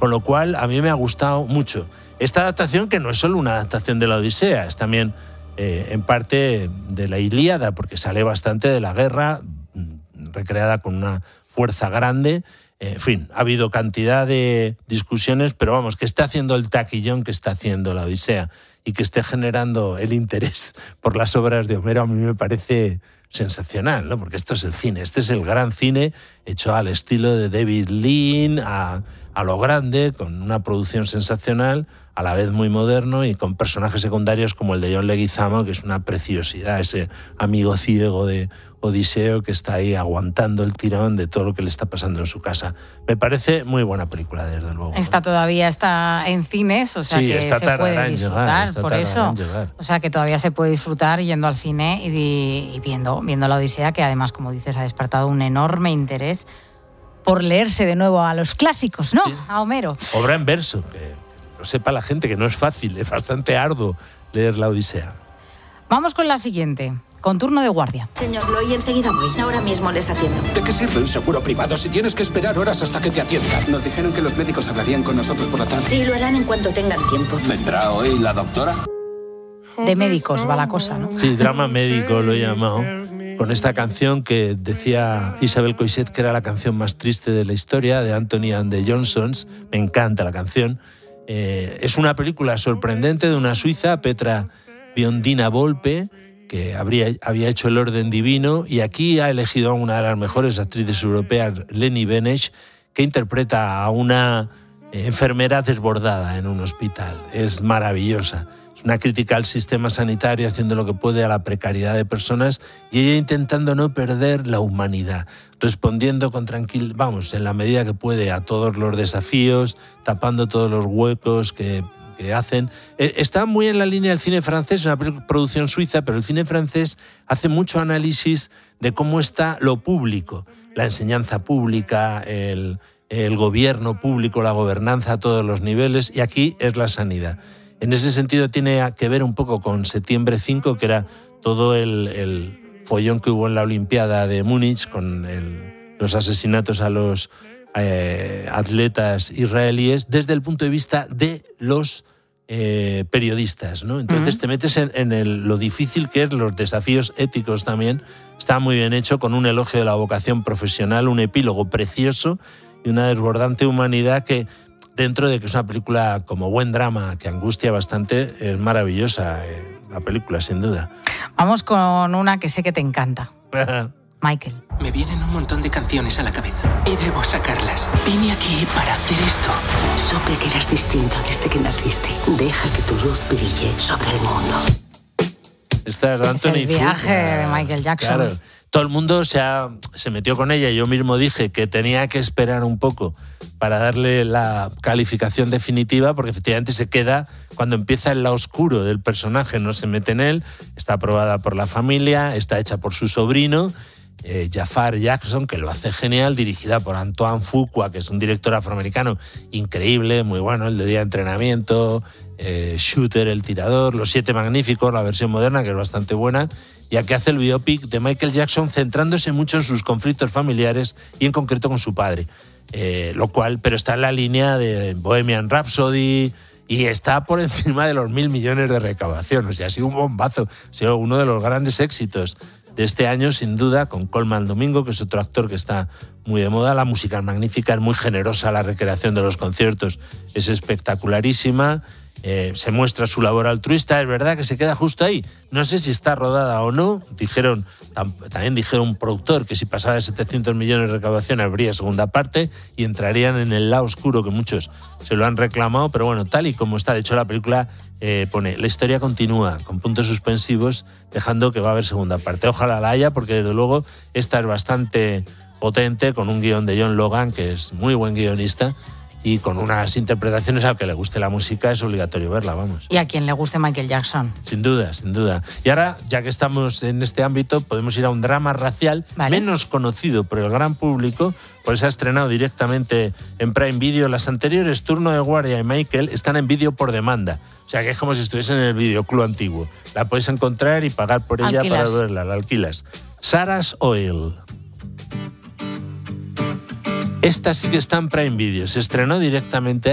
con lo cual a mí me ha gustado mucho. Esta adaptación, que no es solo una adaptación de la Odisea, es también en parte de la Ilíada, porque sale bastante de la guerra, recreada con una fuerza grande. En fin, ha habido cantidad de discusiones, pero vamos, que esté haciendo el taquillón que está haciendo la Odisea y que esté generando el interés por las obras de Homero, a mí me parece sensacional, ¿no? Porque esto es el cine, este es el gran cine hecho al estilo de David Lean, a lo grande, con una producción sensacional, a la vez muy moderno y con personajes secundarios como el de John Leguizamo, que es una preciosidad, ese amigo ciego de Odiseo que está ahí aguantando el tirón de todo lo que le está pasando en su casa. Me parece muy buena película, desde luego. Todavía está en cines, o sea sí, que se puede disfrutar, llegar, por eso. O sea que todavía se puede disfrutar yendo al cine y viendo la Odisea, que además, como dices, ha despertado un enorme interés por leerse de nuevo a los clásicos, ¿no? Sí. A Homero. Obra en verso, que lo sepa la gente, que no es fácil, es bastante arduo leer la Odisea. Vamos con la siguiente. Con turno de guardia. Señor Loy, enseguida voy. Ahora mismo les atiendo. ¿De qué sirve un seguro privado si tienes que esperar horas hasta que te atiendan? Nos dijeron que los médicos hablarían con nosotros por la tarde. Y lo harán en cuanto tengan tiempo. ¿Vendrá hoy la doctora? De médicos va la cosa, ¿no? Sí, drama médico lo he llamado. Con esta canción que decía Isabel Coixet que era la canción más triste de la historia, de Anthony and the Johnsons. Me encanta la canción. Es una película sorprendente de una suiza, Petra Biondina Volpe, que había hecho El orden divino, y aquí ha elegido a una de las mejores actrices europeas, Leni Benesch, que interpreta a una enfermera desbordada en un hospital. Es maravillosa. Es una crítica al sistema sanitario, haciendo lo que puede a la precariedad de personas, y ella intentando no perder la humanidad, respondiendo con tranquilidad, vamos, en la medida que puede a todos los desafíos, tapando todos los huecos que hacen. Está muy en la línea del cine francés, una producción suiza, pero el cine francés hace mucho análisis de cómo está lo público, la enseñanza pública, el gobierno público, la gobernanza a todos los niveles, y aquí es la sanidad. En ese sentido tiene que ver un poco con Septiembre 5, que era todo el follón que hubo en la Olimpiada de Múnich con los asesinatos a los atletas israelíes desde el punto de vista de los periodistas, ¿no? Entonces te metes en lo difícil que es, los desafíos éticos también. Está muy bien hecho, con un elogio de la vocación profesional, un epílogo precioso y una desbordante humanidad que, dentro de que es una película como buen drama que angustia bastante, es maravillosa la película, sin duda. Vamos con una que sé que te encanta. Michael. Me vienen un montón de canciones a la cabeza y debo sacarlas. Vine aquí para hacer esto. Supe que eras distinto desde que naciste. Deja que tu luz brille sobre el mundo. Esta es Anthony el viaje de Michael Jackson. Claro. Todo el mundo se metió con ella. Yo mismo dije que tenía que esperar un poco para darle la calificación definitiva, porque efectivamente se queda cuando empieza el lado oscuro del personaje, no se mete en él. Está aprobada por la familia, está hecha por su sobrino, Jafar Jackson, que lo hace genial, dirigida por Antoine Fuqua, que es un director afroamericano increíble, muy bueno, el de Día de Entrenamiento, Shooter, El Tirador, Los Siete Magníficos, la versión moderna, que es bastante buena, y aquí hace el biopic de Michael Jackson, centrándose mucho en sus conflictos familiares y en concreto con su padre, lo cual, pero está en la línea de Bohemian Rhapsody y está por encima de los 1.000 millones de recaudación. O sea, ha sido un bombazo, ha sido uno de los grandes éxitos de este año, sin duda, con Colman Domingo, que es otro actor que está muy de moda. La música es magnífica, es muy generosa, la recreación de los conciertos es espectacularísima. Se muestra su labor altruista, es verdad que se queda justo ahí. No sé si está rodada o no. También dijeron un productor que si pasaba de 700 millones de recaudación habría segunda parte y entrarían en el lado oscuro, que muchos se lo han reclamado, pero bueno, tal y como está. De hecho, la película pone, la historia continúa, con puntos suspensivos, dejando que va a haber segunda parte. Ojalá la haya, porque desde luego esta es bastante potente, con un guión de John Logan, que es muy buen guionista, y con unas interpretaciones. Al que le guste la música es obligatorio verla, vamos. Y a quien le guste Michael Jackson. Sin duda, sin duda. Y ahora, ya que estamos en este ámbito, podemos ir a un drama racial, ¿vale?, menos conocido por el gran público, pues se ha estrenado directamente en Prime Video. Las anteriores, Turno de Guardia y Michael, están en vídeo por demanda. O sea, que es como si estuviesen en el videoclub antiguo. La puedes encontrar y pagar por ella para verla, la alquilas. Sarah's Oil. Esta sí que está en Prime Video. Se estrenó directamente